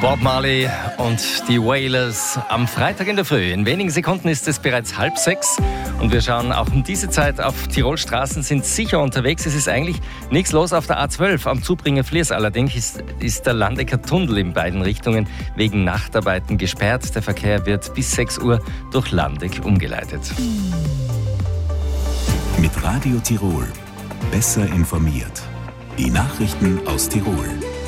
Bob Marley und die Wailers am Freitag in der Früh. In wenigen Sekunden ist es bereits 5:30 und wir schauen auch um diese Zeit auf Tirol Straßen, sind sicher unterwegs. Es ist eigentlich nichts los auf der A12 am Zubringer Fliers. Allerdings ist der Landecker Tunnel in beiden Richtungen wegen Nachtarbeiten gesperrt. Der Verkehr wird bis 6 Uhr durch Landeck umgeleitet. Mit Radio Tirol. Besser informiert. Die Nachrichten aus Tirol.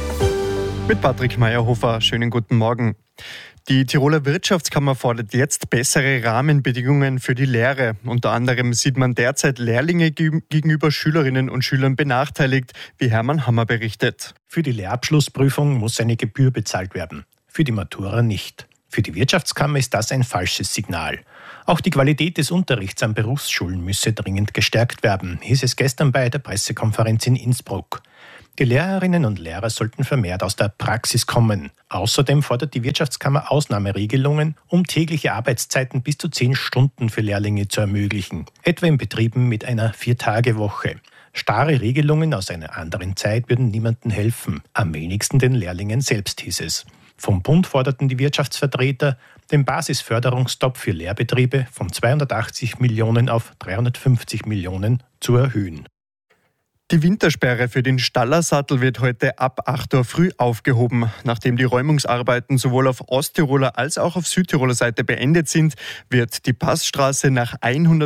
Mit Patrick Meyerhofer, schönen guten Morgen. Die Tiroler Wirtschaftskammer fordert jetzt bessere Rahmenbedingungen für die Lehre. Unter anderem sieht man derzeit Lehrlinge gegenüber Schülerinnen und Schülern benachteiligt, wie Hermann Hammer berichtet. Für die Lehrabschlussprüfung muss eine Gebühr bezahlt werden, für die Matura nicht. Für die Wirtschaftskammer ist das ein falsches Signal. Auch die Qualität des Unterrichts an Berufsschulen müsse dringend gestärkt werden, hieß es gestern bei der Pressekonferenz in Innsbruck. Die Lehrerinnen und Lehrer sollten vermehrt aus der Praxis kommen. Außerdem fordert die Wirtschaftskammer Ausnahmeregelungen, um tägliche Arbeitszeiten bis zu 10 Stunden für Lehrlinge zu ermöglichen, etwa in Betrieben mit einer 4-Tage-Woche. Starre Regelungen aus einer anderen Zeit würden niemandem helfen, am wenigsten den Lehrlingen selbst, hieß es. Vom Bund forderten die Wirtschaftsvertreter, den Basisförderungsstopp für Lehrbetriebe von 280 Millionen auf 350 Millionen zu erhöhen. Die Wintersperre für den Stallersattel wird heute ab 8 Uhr früh aufgehoben. Nachdem die Räumungsarbeiten sowohl auf Osttiroler als auch auf Südtiroler Seite beendet sind, wird die Passstraße nach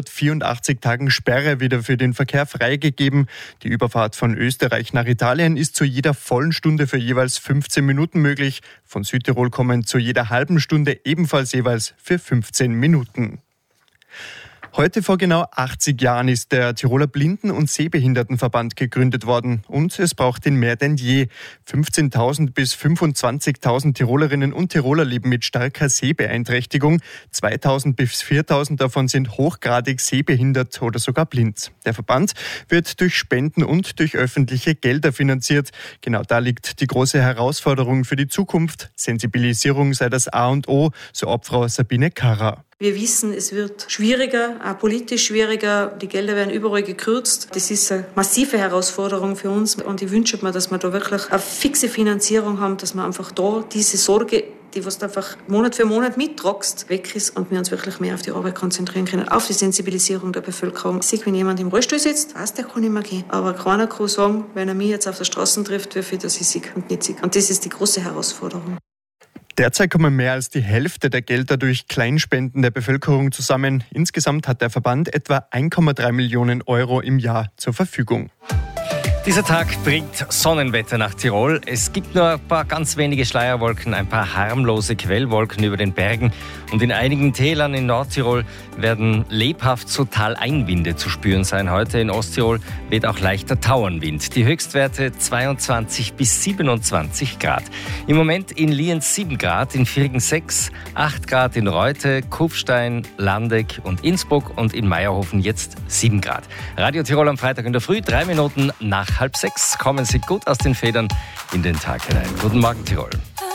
184 Tagen Sperre wieder für den Verkehr freigegeben. Die Überfahrt von Österreich nach Italien ist zu jeder vollen Stunde für jeweils 15 Minuten möglich. Von Südtirol kommen zu jeder halben Stunde ebenfalls jeweils für 15 Minuten. Heute vor genau 80 Jahren ist der Tiroler Blinden- und Sehbehindertenverband gegründet worden und es braucht ihn mehr denn je. 15.000 bis 25.000 Tirolerinnen und Tiroler leben mit starker Sehbeeinträchtigung. 2.000 bis 4.000 davon sind hochgradig sehbehindert oder sogar blind. Der Verband wird durch Spenden und durch öffentliche Gelder finanziert. Genau da liegt die große Herausforderung für die Zukunft. Sensibilisierung sei das A und O, so Obfrau Sabine Karrer. Wir wissen, es wird schwieriger, auch politisch schwieriger. Die Gelder werden überall gekürzt. Das ist eine massive Herausforderung für uns. Und ich wünsche mir, dass wir da wirklich eine fixe Finanzierung haben, dass wir einfach da diese Sorge, die was du einfach Monat für Monat mittragst, weg ist und wir uns wirklich mehr auf die Arbeit konzentrieren können, auf die Sensibilisierung der Bevölkerung. Ich sehe, wenn jemand im Rollstuhl sitzt, weiß, der kann nicht mehr gehen. Aber keiner kann sagen, wenn er mich jetzt auf der Straße trifft, wie viel das ich sehe und nicht sehe. Und das ist die große Herausforderung. Derzeit kommen mehr als die Hälfte der Gelder durch Kleinspenden der Bevölkerung zusammen. Insgesamt hat der Verband etwa 1,3 Millionen Euro im Jahr zur Verfügung. Dieser Tag bringt Sonnenwetter nach Tirol. Es gibt nur ein paar ganz wenige Schleierwolken, ein paar harmlose Quellwolken über den Bergen. Und in einigen Tälern in Nordtirol werden lebhaft so Taleinwinde zu spüren sein. Heute in Osttirol weht auch leichter Tauernwind. Die Höchstwerte 22 bis 27 Grad. Im Moment in Lienz 7 Grad, in Virgen 6, 8 Grad in Reute, Kufstein, Landeck und Innsbruck und in Meyerhofen jetzt 7 Grad. Radio Tirol am Freitag in der Früh, 3 Minuten nach 5:30. Kommen Sie gut aus den Federn in den Tag hinein. Guten Morgen, Tirol.